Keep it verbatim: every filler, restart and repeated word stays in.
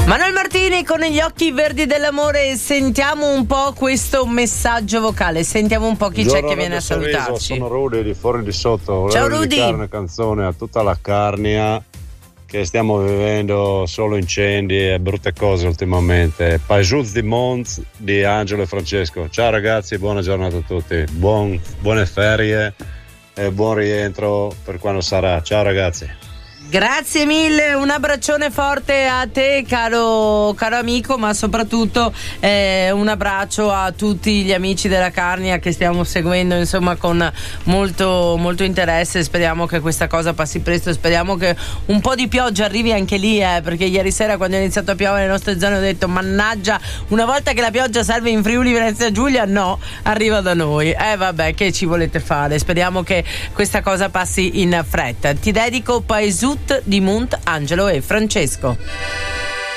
Manuel Martini con gli occhi verdi dell'amore. Sentiamo un po' questo messaggio vocale, sentiamo un po' chi Buongiorno, c'è che viene a Sorriso, salutarci. sono Rudy di Forni di Sotto. Volevo Ciao Rudy. dedicare una canzone a tutta la Carnia, che stiamo vivendo solo incendi e brutte cose ultimamente. Paesuz di Mont di Angelo e Francesco. Ciao ragazzi, buona giornata a tutti, Buon, buone ferie e buon rientro per quando sarà. Ciao ragazzi. Grazie mille, un abbraccione forte a te caro, caro amico, ma soprattutto eh, un abbraccio a tutti gli amici della Carnia che stiamo seguendo insomma con molto, molto interesse. Speriamo che questa cosa passi presto, speriamo che un po' di pioggia arrivi anche lì, eh, perché ieri sera quando è iniziato a piovere nelle nostre zone ho detto mannaggia, una volta che la pioggia serve in Friuli Venezia Giulia, no, arriva da noi. Eh vabbè, che ci volete fare? Speriamo che questa cosa passi in fretta. Ti dedico Paesut di Mont, Angelo e Francesco.